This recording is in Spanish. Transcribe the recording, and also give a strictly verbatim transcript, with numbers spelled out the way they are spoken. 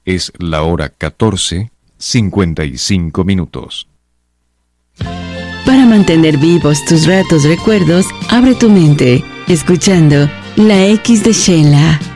Es la hora catorce, cincuenta y cinco minutos. Para mantener vivos tus ratos recuerdos, abre tu mente, escuchando La X de Sheila.